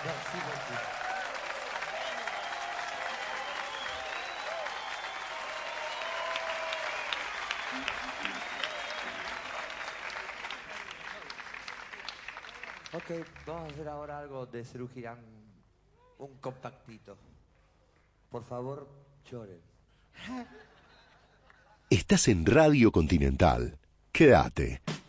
Merci beaucoup. Ok, vamos a hacer ahora algo de Serú Girán, un compactito. Por favor, lloren. Estás en Radio Continental. Quédate.